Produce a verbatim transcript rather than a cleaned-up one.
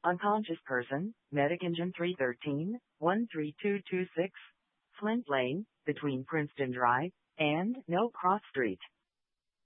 Unconscious person, Medic Engine three thirteen, one three two two six, Flint Lane, between Princeton Drive and No Cross Street.